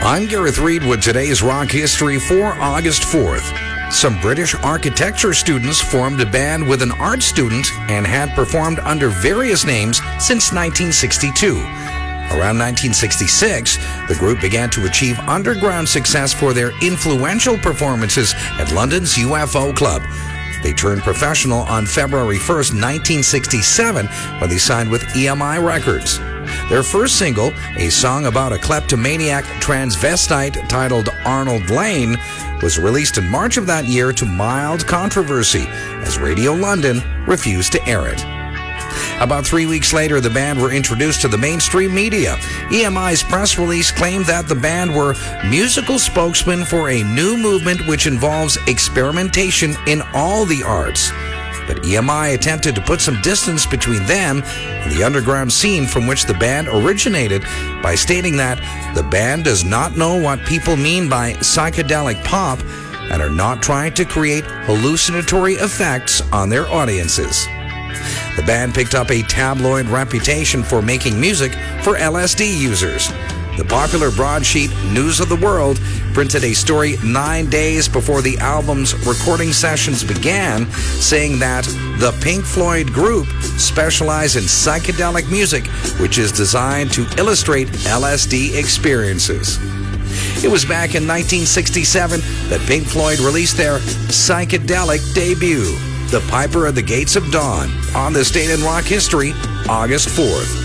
I'm Gareth Reed with today's rock history for August 4th. Some British architecture students formed a band with an art student and had performed under various names since 1962. Around 1966, the group began to achieve underground success for their influential performances at London's UFO Club. They turned professional on February 1st, 1967, when they signed with EMI Records. Their first single, a song about a kleptomaniac transvestite titled Arnold Lane, was released in March of that year to mild controversy, as Radio London refused to air it. About 3 weeks later, the band were introduced to the mainstream media. EMI's press release claimed that the band were musical spokesmen for a new movement which involves experimentation in all the arts. But EMI attempted to put some distance between them and the underground scene from which the band originated by stating that the band does not know what people mean by psychedelic pop and are not trying to create hallucinatory effects on their audiences. The band picked up a tabloid reputation for making music for LSD users. The popular broadsheet News of the World printed a story 9 days before the album's recording sessions began, saying that the Pink Floyd group specialized in psychedelic music, which is designed to illustrate LSD experiences. It was back in 1967 that Pink Floyd released their psychedelic debut, The Piper at the Gates of Dawn, on This Date in Rock History, August 4th.